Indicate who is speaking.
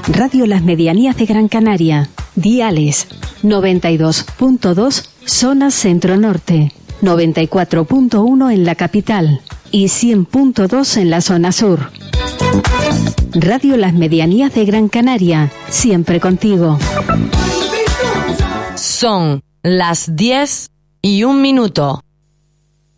Speaker 1: Radio Las Medianías de Gran Canaria. Diales 92.2 zona centro-norte, 94.1 en la capital y 100.2 en la zona sur. Radio Las Medianías de Gran Canaria, siempre contigo.
Speaker 2: Son las 10:01.